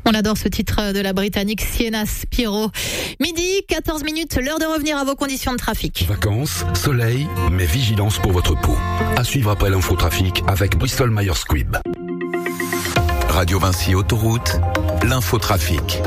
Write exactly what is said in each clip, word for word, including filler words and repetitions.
On adore ce titre de la Britannique Sienna Spiro. Midi, quatorze minutes, l'heure de revenir à vos conditions de trafic. Vacances, soleil, mais vigilance pour votre peau. À suivre après l'infotrafic avec Bristol Myers Squibb. Radio Vinci Autoroute, l'infotrafic.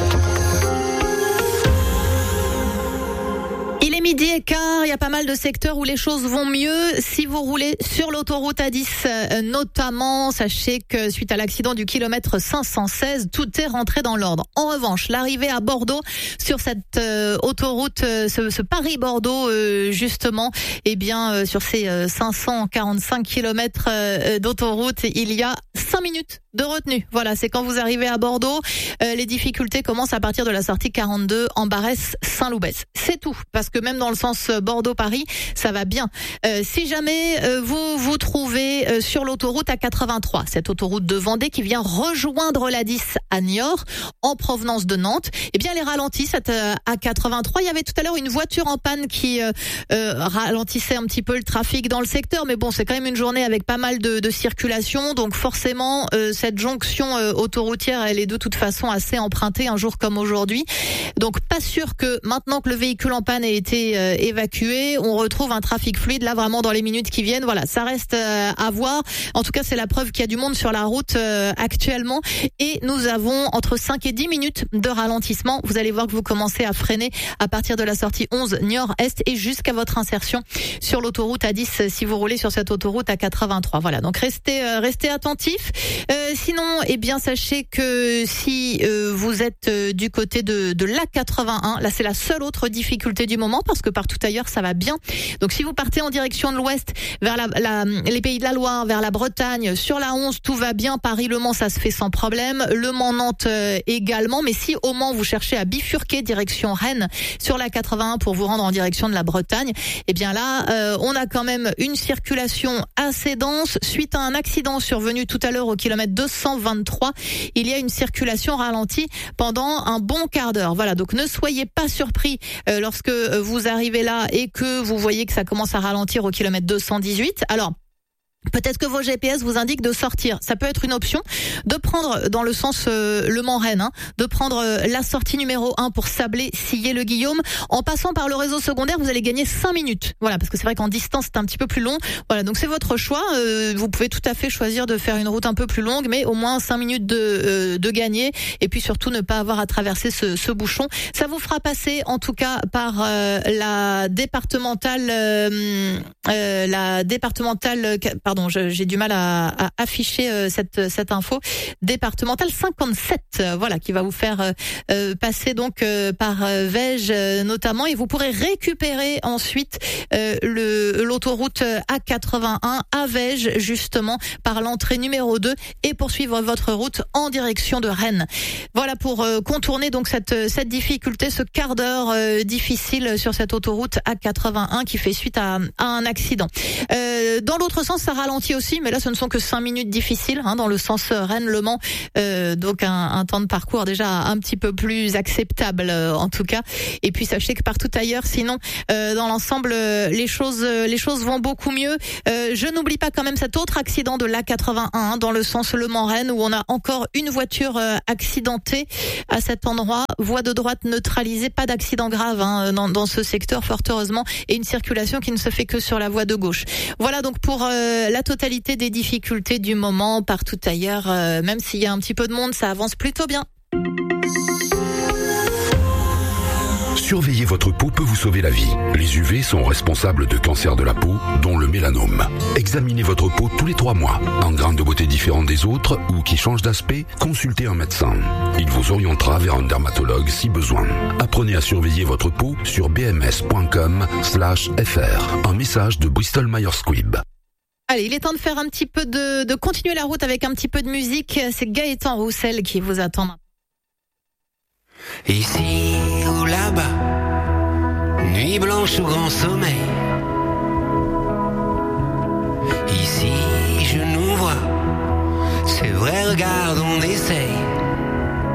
Il est midi et quart, il y a pas mal de secteurs où les choses vont mieux. Si vous roulez sur l'autoroute A dix euh, notamment, sachez que suite à l'accident du kilomètre cinq cent seize, tout est rentré dans l'ordre. En revanche, l'arrivée à Bordeaux sur cette euh, autoroute, euh, ce, ce Paris-Bordeaux euh, justement, eh bien euh, sur ces euh, cinq cent quarante-cinq kilomètres euh, d'autoroute, il y a cinq minutes de retenue. Voilà, c'est quand vous arrivez à Bordeaux. Euh, les difficultés commencent à partir de la sortie quarante-deux en Barès-Saint-Loubès. C'est tout, parce que même dans le sens Bordeaux-Paris, ça va bien. Euh, si jamais euh, vous vous trouvez euh, sur l'autoroute A quatre-vingt-trois, cette autoroute de Vendée qui vient rejoindre l'A dix à Niort en provenance de Nantes, eh bien les ralentit cette euh, A quatre-vingt-trois. Il y avait tout à l'heure une voiture en panne qui euh, euh, ralentissait un petit peu le trafic dans le secteur, mais bon, c'est quand même une journée avec pas mal de, de circulation, donc forcément euh, cette jonction euh, autoroutière, elle est de toute façon assez empruntée un jour comme aujourd'hui. Donc pas sûr que maintenant que le véhicule en panne ait été euh, évacué, on retrouve un trafic fluide là vraiment dans les minutes qui viennent. Voilà, ça reste euh, à voir. En tout cas, c'est la preuve qu'il y a du monde sur la route euh, actuellement, et nous avons entre cinq et dix minutes de ralentissement. Vous allez voir que vous commencez à freiner à partir de la sortie onze Niort-Est et jusqu'à votre insertion sur l'autoroute A dix si vous roulez sur cette autoroute A quatre-vingt-trois. Voilà, donc restez euh, restez attentifs. Euh, sinon, eh bien sachez que si euh, vous êtes euh, du côté de de l'A quatre-vingt-un, là c'est la seule autre difficulté du moment parce que partout ailleurs ça va bien. Donc si vous partez en direction de l'ouest vers la, la les Pays de la Loire, vers la Bretagne, sur la onze tout va bien. Paris-Le Mans ça se fait sans problème. Le Mans-Nantes euh, également. Mais si au Mans vous cherchez à bifurquer direction Rennes sur la quatre-vingt-un pour vous rendre en direction de la Bretagne, eh bien là euh, on a quand même une circulation assez dense suite à un accident survenu tout à l'heure au kilomètre deux cent vingt-trois. Il y a une circulation ralentie pendant un bon quart d'heure. Voilà, donc ne soyez pas surpris euh, lorsque vous arrivez là et que vous voyez que ça commence à ralentir au kilomètre deux cent dix-huit. Alors peut-être que vos G P S vous indiquent de sortir. Ça peut être une option de prendre dans le sens euh, Le Mans-Rennes, hein, de prendre euh, la sortie numéro un pour Sablé, Sillé-le-Guillaume. En passant par le réseau secondaire, vous allez gagner cinq minutes. Voilà, parce que c'est vrai qu'en distance, c'est un petit peu plus long. Voilà, donc c'est votre choix. Euh, vous pouvez tout à fait choisir de faire une route un peu plus longue, mais au moins cinq minutes de, euh, de gagner. Et puis surtout, ne pas avoir à traverser ce, ce bouchon. Ça vous fera passer, en tout cas, par euh, la départementale... Euh, euh, la départementale... Pardon, j'ai du mal à, à afficher euh, cette cette info. Départementale cinquante-sept, euh, voilà, qui va vous faire euh, passer donc euh, par euh, Vège euh, notamment, et vous pourrez récupérer ensuite euh, le l'autoroute A quatre-vingt-un à Vège justement par l'entrée numéro deux et poursuivre votre route en direction de Rennes. Voilà pour euh, contourner donc cette cette difficulté, ce quart d'heure euh, difficile sur cette autoroute A quatre-vingt-un qui fait suite à, à un accident. Euh, dans l'autre sens, ça ralentit aussi, mais là ce ne sont que cinq minutes difficiles hein, dans le sens Rennes-Le Mans, euh, donc un, un temps de parcours déjà un petit peu plus acceptable euh, en tout cas. Et puis sachez que partout ailleurs, sinon euh, dans l'ensemble euh, les choses euh, les choses vont beaucoup mieux. Euh, je n'oublie pas quand même cet autre accident de l'A quatre-vingt-un hein, dans le sens Le Mans-Rennes où on a encore une voiture euh, accidentée à cet endroit. Voie de droite neutralisée, pas d'accident grave hein, dans, dans ce secteur fort heureusement, et une circulation qui ne se fait que sur la voie de gauche. Voilà donc pour euh, la totalité des difficultés du moment. Partout ailleurs, euh, même s'il y a un petit peu de monde, ça avance plutôt bien. Surveiller votre peau peut vous sauver la vie. Les U V sont responsables de cancers de la peau, dont le mélanome. Examinez votre peau tous les trois mois. Un grain de beauté différent des autres ou qui change d'aspect, consultez un médecin. Il vous orientera vers un dermatologue si besoin. Apprenez à surveiller votre peau sur bms.com slash fr. Un message de Bristol Myers Squibb. Allez, il est temps de faire un petit peu de, de continuer la route avec un petit peu de musique. C'est Gaëtan Roussel qui vous attend. Ici ou là-bas, nuit blanche ou grand sommeil. Ici je nous vois, c'est vrai, regarde, on essaye.